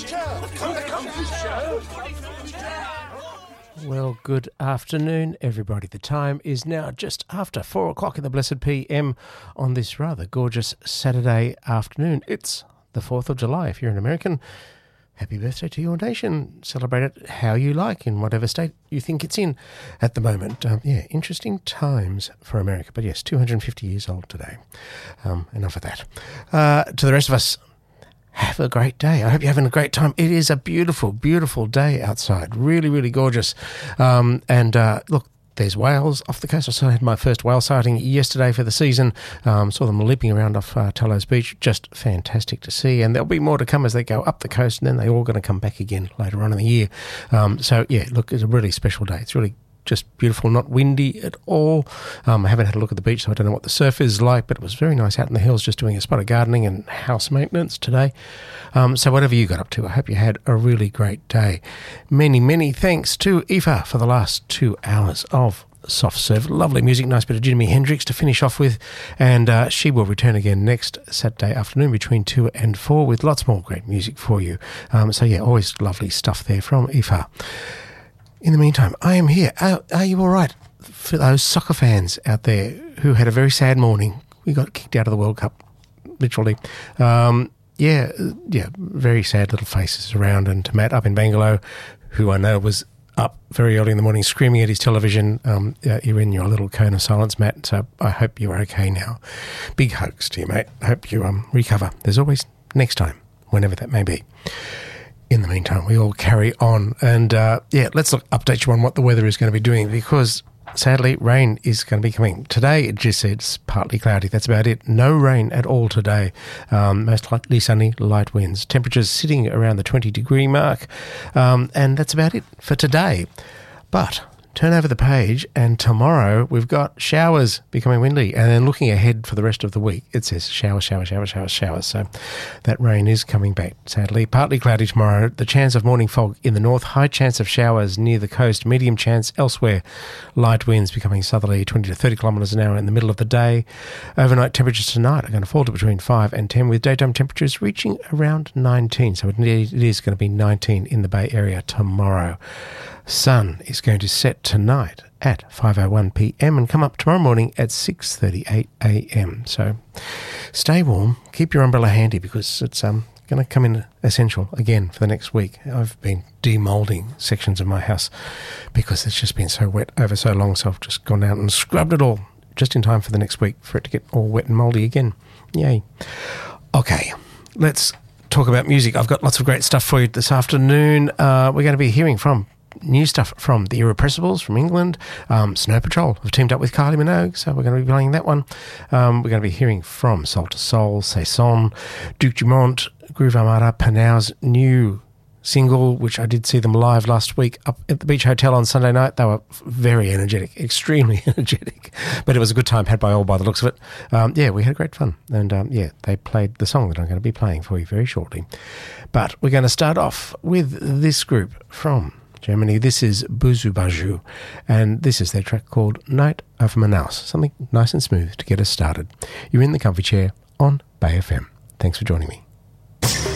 Well, good afternoon, everybody. The time is now just after 4 o'clock in the blessed PM on this rather gorgeous Saturday afternoon. It's the 4th of July. If you're an American, happy birthday to your nation. Celebrate it how you like in whatever state you think it's in at the moment. Interesting times for America. But yes, 250 years old today. Enough of that. To the rest of us, have a great day. I hope you're having a great time. It is a beautiful, beautiful day outside. Really, really gorgeous. Look, there's whales off the coast. I had my first whale sighting yesterday for the season. Saw them leaping around off Talos Beach. Just fantastic to see. And there'll be more to come as they go up the coast, and then they're all going to come back again later on in the year. Look, it's a really special day. It's really just beautiful, not windy at all. I haven't had a look at the beach, so I don't know what the surf is like, but it was very nice out in the hills just doing a spot of gardening and house maintenance today. So whatever you got up to, I hope you had a really great day. Many, many thanks to Aoife for the last 2 hours of Soft Serve. Lovely music, nice bit of Jimi Hendrix to finish off with, and she will return again next Saturday afternoon between 2 and 4 with lots more great music for you. Always lovely stuff there from Aoife. In the meantime, I am here. Are you all right? For those soccer fans out there who had a very sad morning, we got kicked out of the World Cup, literally. Very sad little faces around. And to Matt up in Bangalore, who I know was up very early in the morning screaming at his television, you're in your little cone of silence, Matt, so I hope you're okay now. Big hugs to you, mate. I hope you recover. There's always next time, whenever that may be. In the meantime, we all carry on. And, let's update you on what the weather is going to be doing, because, sadly, rain is going to be coming. Today, it just said it's partly cloudy. That's about it. No rain at all today. Most likely sunny, light winds. Temperatures sitting around the 20-degree mark. And that's about it for today. But turn over the page, and tomorrow we've got showers becoming windy. And then looking ahead for the rest of the week, it says showers. So that rain is coming back, sadly. Partly cloudy tomorrow. The chance of morning fog in the north. High chance of showers near the coast. Medium chance elsewhere. Light winds becoming southerly, 20 to 30 kilometres an hour in the middle of the day. Overnight temperatures tonight are going to fall to between 5 and 10, with daytime temperatures reaching around 19. So it is going to be 19 in the Bay Area tomorrow. Sun is going to set tonight at 5:01 p.m. and come up tomorrow morning at 6:38 a.m. So stay warm, keep your umbrella handy, because it's going to come in essential again for the next week. I've been demoulding sections of my house because it's just been so wet over so long, so I've just gone out and scrubbed it all just in time for the next week for it to get all wet and mouldy again. Yay. Okay, let's talk about music. I've got lots of great stuff for you this afternoon. We're going to be hearing from new stuff from the Irrepressibles from England. Snow Patrol have teamed up with Kylie Minogue, so we're going to be playing that one. We're going to be hearing from Soul to Soul, Saison, Duke Dumont, Groove Armada, Panau's new single, which I did see them live last week up at the Beach Hotel on Sunday night. They were very energetic, extremely energetic, but it was a good time had by all by the looks of it. We had great fun, and they played the song that I'm going to be playing for you very shortly. But we're going to start off with this group from Germany. This is Buzu Baju, and this is their track called Night of Manaus. Something nice and smooth to get us started. You're in the comfy chair on Bay FM. Thanks for joining me.